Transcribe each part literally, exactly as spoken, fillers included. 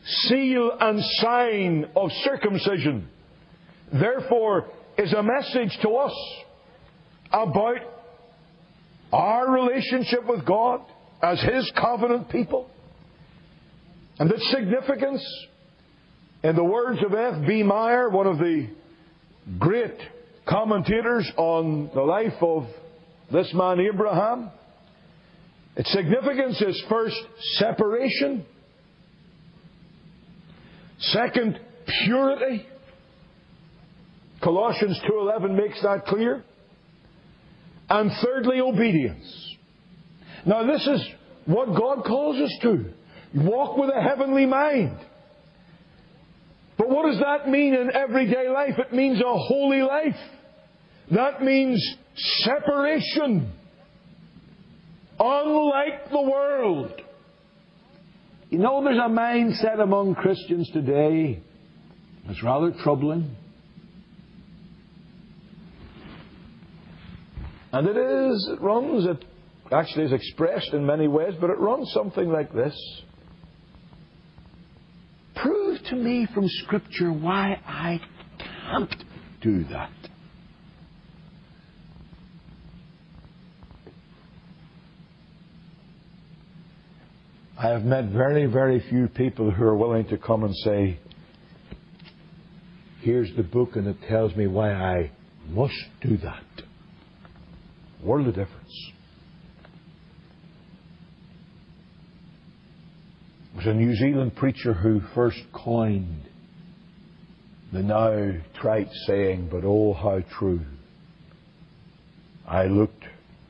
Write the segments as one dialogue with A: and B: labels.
A: seal and sign of circumcision, therefore, is a message to us about our relationship with God as His covenant people. And its significance, in the words of F B Meyer, one of the great commentators on the life of this man Abraham, its significance is first, separation. Second, purity. Colossians two eleven makes that clear. And thirdly, obedience. Now this is what God calls us to. Walk with a heavenly mind. But what does that mean in everyday life? It means a holy life. That means separation. Unlike the world. You know, there's a mindset among Christians today that's rather troubling. And it is, it runs, it actually is expressed in many ways, but it runs something like this. Prove to me from Scripture why I can't do that. I have met very, very few people who are willing to come and say, here's the book and it tells me why I must do that. World of difference. There was a New Zealand preacher who first coined the now trite saying, but oh how true. I looked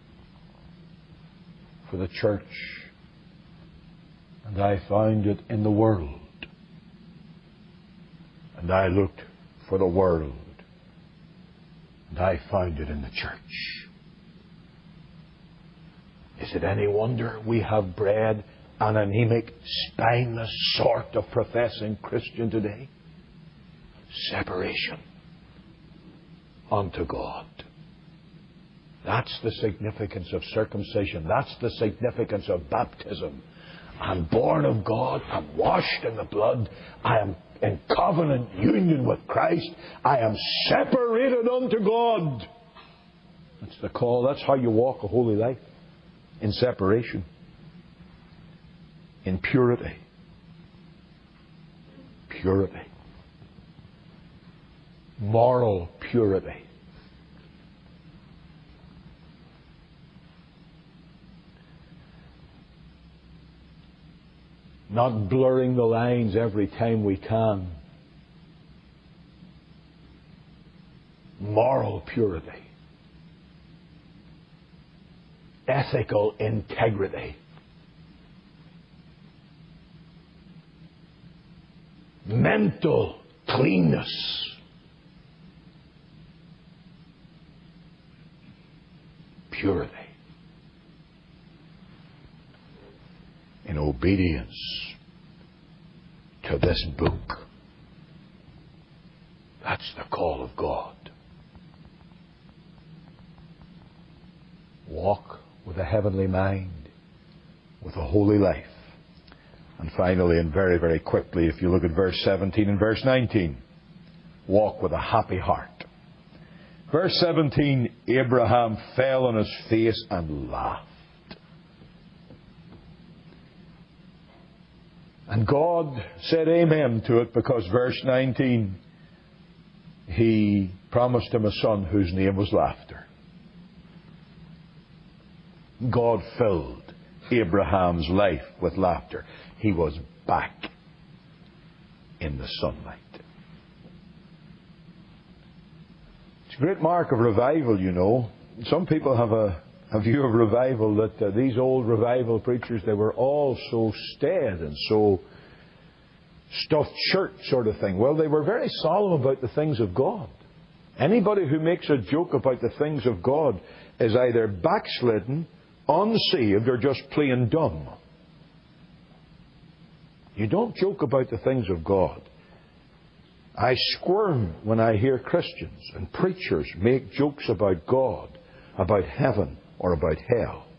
A: for the church and I found it in the world. And I looked for the world and I found it in the church. Is it any wonder we have bred an anemic, spineless sort of professing Christian today? Separation unto God. That's the significance of circumcision. That's the significance of baptism. I'm born of God. I'm washed in the blood. I am in covenant union with Christ. I am separated unto God. That's the call. That's how you walk a holy life. In separation. In purity. Purity. Moral purity. Not blurring the lines every time we can. Moral purity. Ethical integrity. Mental cleanness. Purity. In obedience to this book. That's the call of God. Walk with a heavenly mind, with a holy life. And finally, and very, very quickly, if you look at verse seventeen and verse nineteen, walk with a happy heart. Verse seventeen, Abraham fell on his face and laughed. And God said amen to it because verse nineteen, He promised him a son whose name was Laughter. God filled Abraham's life with laughter. He was back in the sunlight. It's a great mark of revival, you know. Some people have a, a view of revival that uh, these old revival preachers, they were all so staid and so stuffed shirt sort of thing. Well, they were very solemn about the things of God. Anybody who makes a joke about the things of God is either backslidden, unsaved, or just plain dumb. You don't joke about the things of God. I squirm when I hear Christians and preachers make jokes about God, about heaven, or about hell.